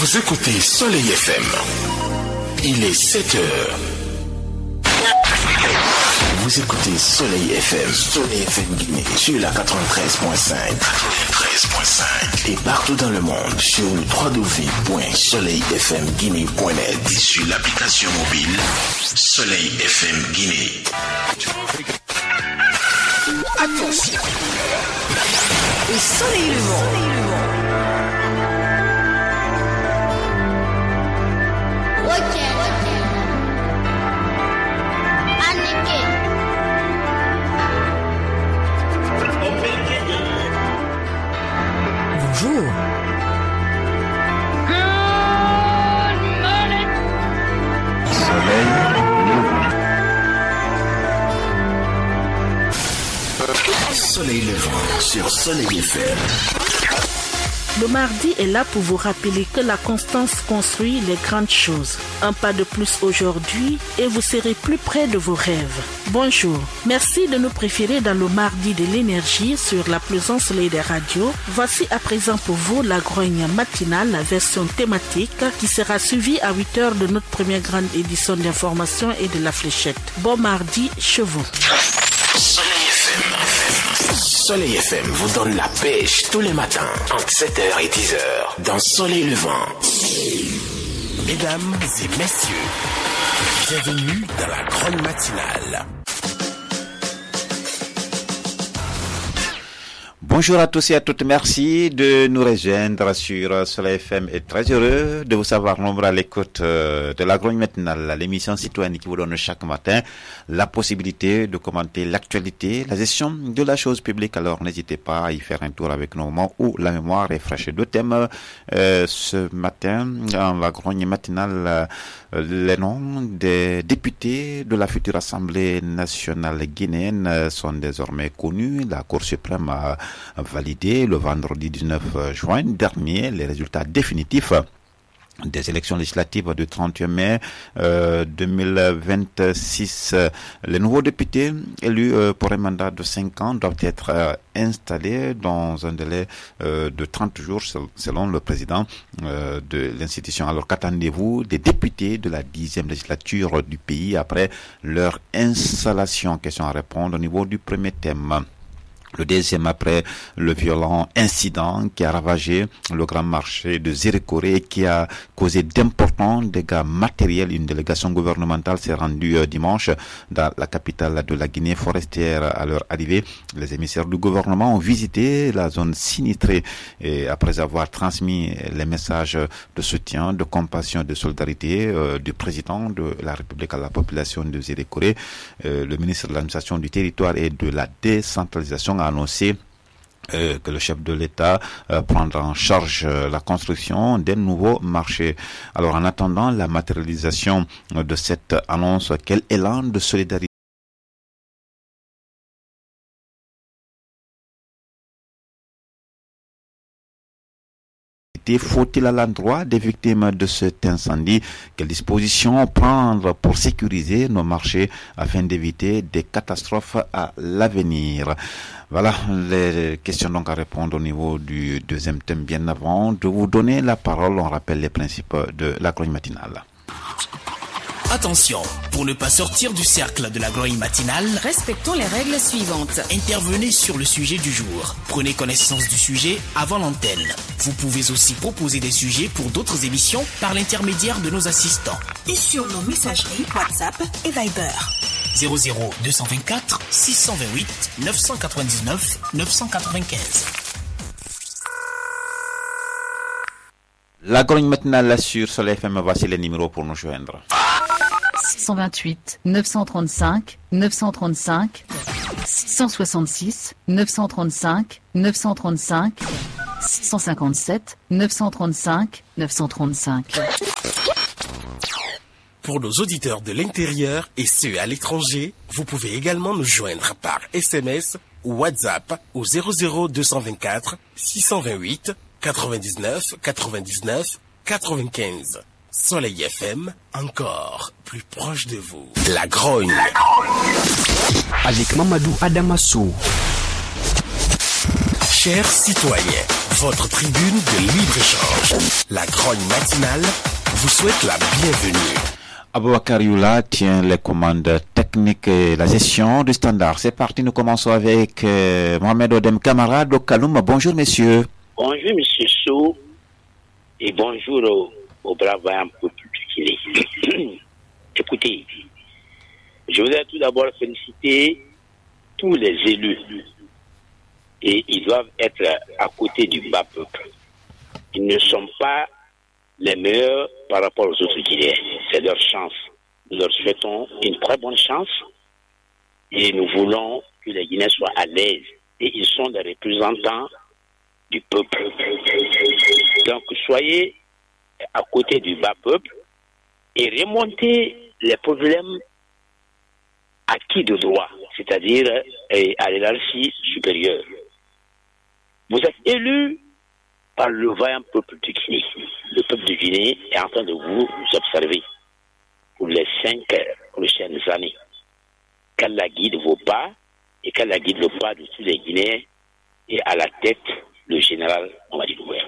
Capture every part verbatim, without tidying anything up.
Vous écoutez Soleil F M. Il est sept heures. Vous écoutez Soleil F M, Soleil F M Guinée, sur la quatre-vingt-treize virgule cinq. quatre-vingt-treize virgule cinq. Et partout dans le monde, sur le w w w point soleil f m guinée point net et sur l'application mobile Soleil F M Guinée. Attention. Au soleil levant. Bonjour. Soleil levant. Soleil levant sur Soleil F M. Le mardi est là pour vous rappeler que la constance construit les grandes choses. Un pas de plus aujourd'hui et vous serez plus près de vos rêves. Bonjour, merci de nous préférer dans le mardi de l'énergie sur la plus ensoleillée des radios. Voici à présent pour vous la grogne matinale, la version thématique qui sera suivie à huit heures de notre première grande édition d'information et de la fléchette. Bon mardi, chez vous. Soleil F M. Soleil F M vous donne la pêche tous les matins entre sept heures et dix heures dans Soleil Levant. Mesdames et messieurs, bienvenue dans la grande matinale. Bonjour à tous et à toutes, merci de nous rejoindre sur Soleil F M et très heureux de vous savoir nombreux à l'écoute de la grogne matinale, l'émission citoyenne qui vous donne chaque matin la possibilité de commenter l'actualité, la gestion de la chose publique. Alors n'hésitez pas à y faire un tour avec nous au moment où la mémoire est fraîche. Deux thèmes euh, ce matin dans la grogne matinale, euh, les noms des députés de la future Assemblée nationale guinéenne sont désormais connus. La Cour suprême a validé le vendredi dix-neuf juin dernier les résultats définitifs des élections législatives du trente et un mai euh, deux mille vingt-six. Les nouveaux députés élus euh, pour un mandat de cinq ans doivent être euh, installés dans un délai euh, de trente jours selon le président euh, de l'institution. Alors qu'attendez-vous des députés de la dixième législature du pays après leur installation? Question à répondre au niveau du premier thème. Le deuxième après le violent incident qui a ravagé le grand marché de Zérékoré et qui a causé d'importants dégâts matériels. Une délégation gouvernementale s'est rendue euh, dimanche dans la capitale de la Guinée forestière. À leur arrivée, les émissaires du gouvernement ont visité la zone sinistrée et après avoir transmis les messages de soutien, de compassion et de solidarité euh, du président de la République à la population de Zérékoré, euh, le ministre de l'administration du territoire et de la décentralisation a annoncé euh, que le chef de l'État euh, prendra en charge euh, la construction d'un nouveau marché. Alors en attendant la matérialisation euh, de cette annonce, quel élan de solidarité faut-il à l'endroit des victimes de cet incendie? Quelles dispositions prendre pour sécuriser nos marchés afin d'éviter des catastrophes à l'avenir? Voilà les questions donc à répondre au niveau du deuxième thème. Bien avant de vous donner la parole, on rappelle les principes de la grogne matinale. Attention, pour ne pas sortir du cercle de la grogne matinale, respectons les règles suivantes. Intervenez sur le sujet du jour. Prenez connaissance du sujet avant l'antenne. Vous pouvez aussi proposer des sujets pour d'autres émissions par l'intermédiaire de nos assistants. Et sur nos messageries WhatsApp et Viber. zéro zéro deux cent vingt-quatre six cent vingt-huit neuf cent quatre-vingt-dix-neuf neuf cent quatre-vingt-quinze. La grogne matinale sur Soleil F M, voici les numéros pour nous joindre. six cent vingt-huit neuf cent trente-cinq neuf cent trente-cinq, six cent soixante-six neuf cent trente-cinq neuf cent trente-cinq, six cent cinquante-sept neuf cent trente-cinq neuf cent trente-cinq. Pour nos auditeurs de l'intérieur et ceux à l'étranger, vous pouvez également nous joindre par S M S ou WhatsApp au zéro zéro deux cent vingt-quatre six cent vingt-huit quatre-vingt-dix-neuf quatre-vingt-dix-neuf quatre-vingt-quinze. Soleil F M, encore plus proche de vous. La grogne. Avec Mamadou Adamasso. Chers citoyens, votre tribune de libre-échange. La grogne matinale vous souhaite la bienvenue. Aboubacar Youla tient les commandes techniques et la gestion du standard. C'est parti, nous commençons avec euh, Mohamed Odem Kamara d'Okaloum. Bonjour messieurs. Bonjour monsieur Sow et bonjour au, au brave peuple du Guinée. Écoutez, je voudrais tout d'abord féliciter tous les élus et ils doivent être à côté du bas peuple. Ils ne sont pas les meilleurs par rapport aux autres Guinéens. C'est leur chance. Nous leur souhaitons une très bonne chance et nous voulons que les Guinéens soient à l'aise. Et ils sont des représentants du peuple. Donc soyez à côté du bas peuple et remontez les problèmes acquis de droit, c'est-à-dire à l'hierarchie supérieure. Vous êtes élus par le vaillant peuple du Guinée. Le peuple du Guinée est en train de vous observer pour les cinq prochaines années. Qu'Allah guide vos pas et qu'Allah guide le pas de tous les Guinéens et à la tête le général Mamadi Doumbouya.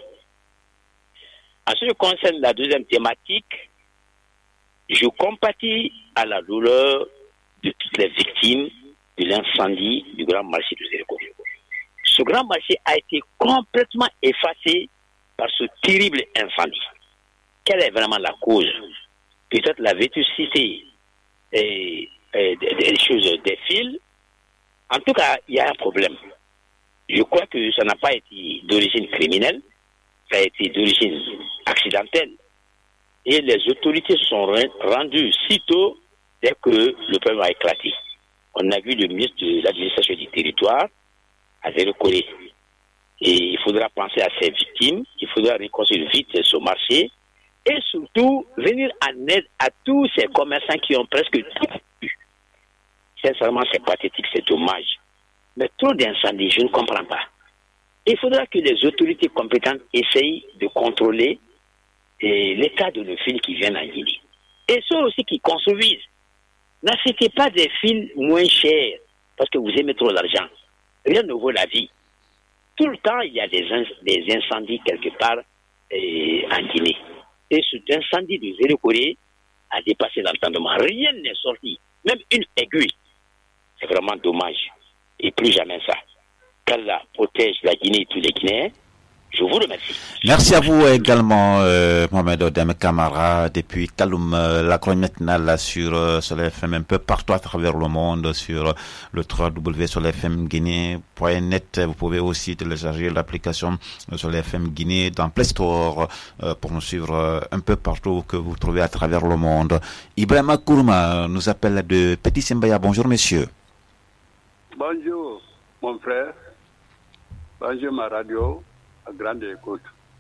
En ce qui concerne la deuxième thématique, je compatis à la douleur de toutes les victimes de l'incendie du grand marché de Zéréko. Ce grand marché a été complètement effacé par ce terrible incendie. Quelle est vraiment la cause? Peut-être la vétusté et, et, des, des choses, des fils. En tout cas, il y a un problème. Je crois que ça n'a pas été d'origine criminelle, ça a été d'origine accidentelle. Et les autorités se sont rendues sitôt dès que le problème a éclaté. On a vu le ministre de l'administration du territoire à Zéro-Corée. Et il faudra penser à ces victimes, il faudra reconstruire vite ce marché et surtout venir en aide à tous ces commerçants qui ont presque tout perdu. Sincèrement, c'est pathétique, c'est dommage. Mais trop d'incendies, je ne comprends pas. Il faudra que les autorités compétentes essayent de contrôler eh, l'état de nos fils qui viennent en Guinée. Et ceux aussi qui construisent, n'achetez pas des fils moins chers parce que vous aimez trop l'argent. Rien ne vaut la vie. Tout le temps, il y a des, in- des incendies quelque part eh, en Guinée. Et cet incendie de Zéro-Corée a dépassé l'entendement. Rien n'est sorti, même une aiguille. C'est vraiment dommage. Et plus jamais ça. Qu'Allah protège la Guinée et tous les Guinéens. Je vous remercie. Merci à vous également, euh, Mohamed Odem Kamara, depuis Kaloum, euh, la chronique matinale sur euh, Soleil F M un peu partout à travers le monde, sur euh, le w w w point soleil f m guinée point net. Vous pouvez aussi télécharger l'application euh, Soleil F M Guinée dans Play Store euh, pour nous suivre euh, un peu partout que vous trouvez à travers le monde. Ibrahima Kourma nous appelle de Petit Simbaya. Bonjour, messieurs. Bonjour, mon frère. Bonjour, ma radio. À grande écoute.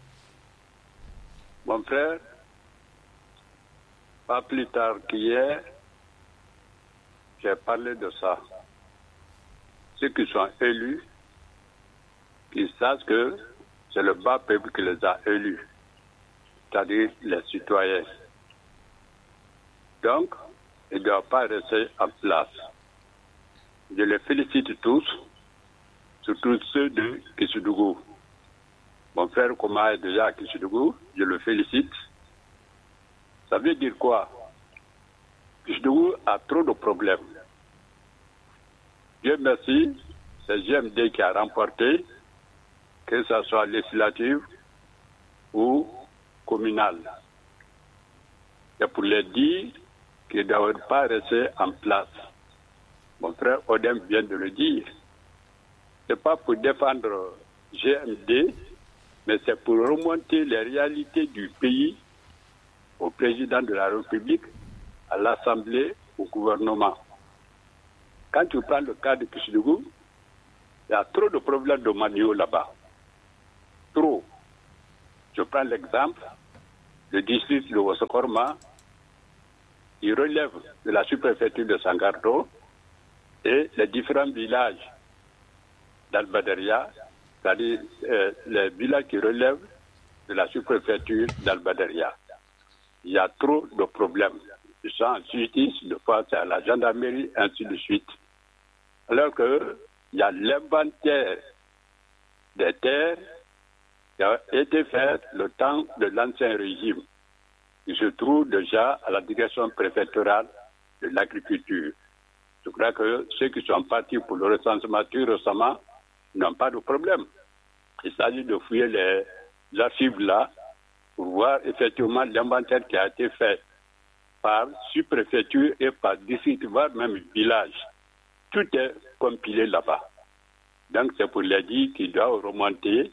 Mon frère, pas plus tard qu'hier, j'ai parlé de ça. Ceux qui sont élus, qui sachent que c'est le bas peuple qui les a élus, c'est-à-dire les citoyens. Donc, ils ne doivent pas rester en place. Je les félicite tous, surtout ceux de Kissoudou. Mon frère Koma est déjà à Kissoudou, je le félicite. Ça veut dire quoi? Kissoudou a trop de problèmes. Dieu merci, c'est G M D qui a remporté, que ce soit législative ou communale. Et pour les dire qu'ils ne doivent pas rester en place. Mon frère Odem vient de le dire. Ce n'est pas pour défendre G M D, mais c'est pour remonter les réalités du pays au président de la République, à l'Assemblée, au gouvernement. Quand tu prends le cas de Kissoudou, il y a trop de problèmes de manio là-bas. Trop. Je prends l'exemple, le district de Wosokorma, il relève de la sous-préfecture de Sangardo et les différents villages d'Al-Badaria, c'est-à-dire euh, les villages qui relèvent de la sous-préfecture d'Al-Badaria. Il y a trop de problèmes. Ils sont en justice, de fois c'est à la gendarmerie, ainsi de suite. Alors qu'il y a l'inventaire des terres qui a été fait le temps de l'ancien régime, qui se trouve déjà à la direction préfectorale de l'agriculture. Je crois que ceux qui sont partis pour le recensement tout récemment n'ont pas de problème. Il s'agit de fouiller les archives là pour voir effectivement l'inventaire qui a été fait par sous-préfecture et par district, voire même village. Tout est compilé là-bas. Donc c'est pour les dire qu'ils doivent remonter.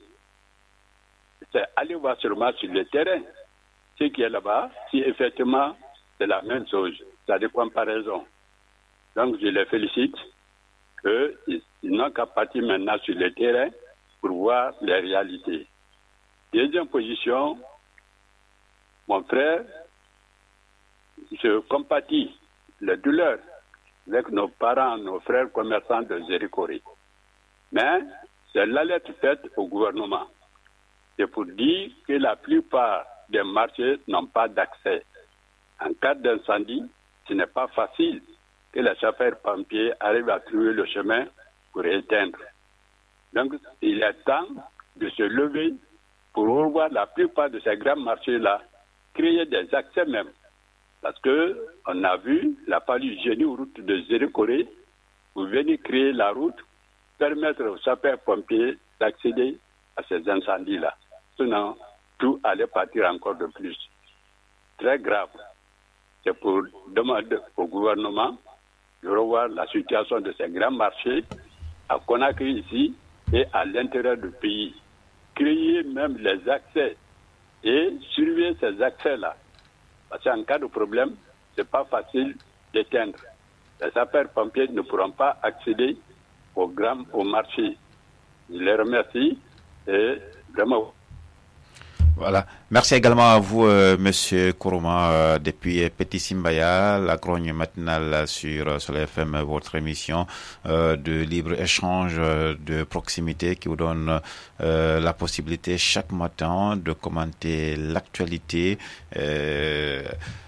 C'est aller voir seulement sur le terrain ce qui est là-bas, si effectivement c'est la même chose, c'est des comparaisons. Donc je les félicite qu'ils n'ont qu'à partir maintenant sur le terrain pour voir les réalités. Deuxième position, mon frère, je compatis les douleurs avec nos parents, nos frères commerçants de Zérykoré. Mais c'est l'alerte faite au gouvernement. C'est pour dire que la plupart des marchés n'ont pas d'accès. En cas d'incendie, ce n'est pas facile que les sapeurs-pompiers arrivent à trouver le chemin pour éteindre. Donc, il est temps de se lever pour revoir la plupart de ces grands marchés-là, créer des accès même. Parce que on a vu la palue génie aux routes de Zérykoré pour venir créer la route, permettre aux sapeurs-pompiers d'accéder à ces incendies-là. Sinon, tout allait partir encore de plus. Très grave. C'est pour demander au gouvernement de revoir la situation de ces grands marchés à Conakry ici et à l'intérieur du pays. Créer même les accès et surveiller ces accès-là. Parce qu'en cas de problème, ce n'est pas facile d'éteindre. Les sapeurs-pompiers ne pourront pas accéder au grand, au marché. Je les remercie et vraiment. Voilà. Merci également à vous, euh, Monsieur Kourouma, euh, depuis Petit Simbaya, la grogne matinale sur, sur la F M, votre émission euh, de libre-échange euh, de proximité qui vous donne euh, la possibilité chaque matin de commenter l'actualité, euh,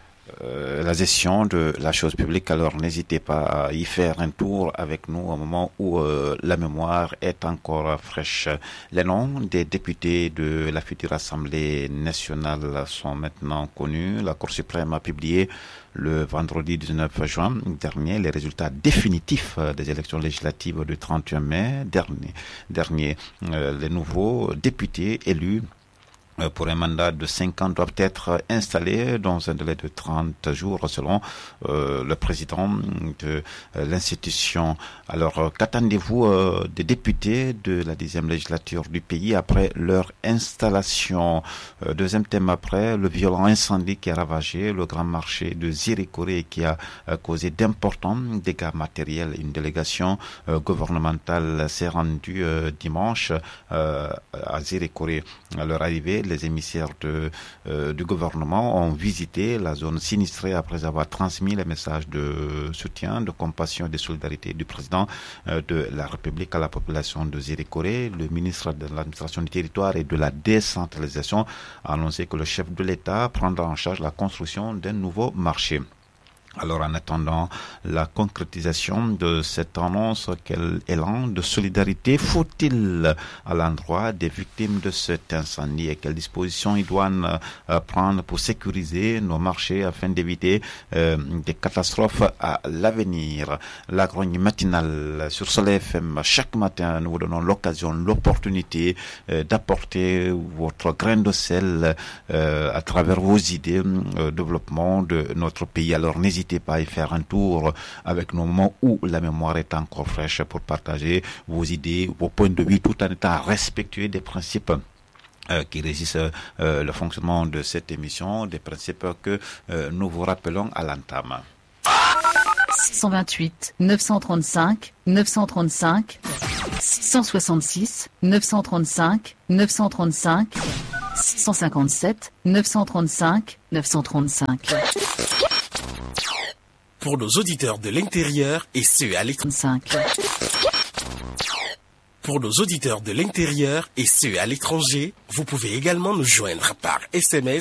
Euh, la gestion de la chose publique. Alors n'hésitez pas à y faire un tour avec nous au moment où euh, la mémoire est encore fraîche. Les noms des députés de la future Assemblée nationale sont maintenant connus. La Cour suprême a publié le vendredi dix-neuf juin dernier les résultats définitifs des élections législatives du trente et un mai dernier. dernier. Euh, les nouveaux députés élus pour un mandat de cinq ans doivent être installés dans un délai de trente jours selon euh, le président de euh, l'institution. Alors, qu'attendez-vous euh, des députés de la dixième législature du pays après leur installation? euh, Deuxième thème après, le violent incendie qui a ravagé le grand marché de Zérykoré et qui a euh, causé d'importants dégâts matériels. Une délégation euh, gouvernementale s'est rendue euh, dimanche euh, à Zérykoré. À leur arrivée, les émissaires de, euh, du gouvernement ont visité la zone sinistrée après avoir transmis les messages de soutien, de compassion et de solidarité du président euh, de la République à la population de Zérykoré. Le ministre de l'administration du territoire et de la décentralisation a annoncé que le chef de l'État prendra en charge la construction d'un nouveau marché. Alors, en attendant la concrétisation de cette annonce, quel élan de solidarité faut-il à l'endroit des victimes de cet incendie et quelles dispositions ils doivent euh, prendre pour sécuriser nos marchés afin d'éviter euh, des catastrophes à l'avenir? La grogne matinale sur Soleil F M, chaque matin, nous vous donnons l'occasion, l'opportunité euh, d'apporter votre grain de sel euh, à travers vos idées euh, développement de notre pays. Alors, n'hésitez N'hésitez pas à y faire un tour avec nos moments où la mémoire est encore fraîche pour partager vos idées, vos points de vue, tout en étant respectueux des principes Euh, qui régissent euh, le fonctionnement de cette émission, des principes que euh, nous vous rappelons à l'entame. six cent vingt-huit, neuf cent trente-cinq, neuf cent trente-cinq, six cent soixante-six, neuf cent trente-cinq, neuf cent trente-cinq, six cent cinquante-sept, neuf cent trente-cinq, neuf cent trente-cinq. Pour nos auditeurs de l'intérieur et ceux à l'étranger. Pour nos auditeurs de l'intérieur et ceux à l'étranger, vous pouvez également nous joindre par S M S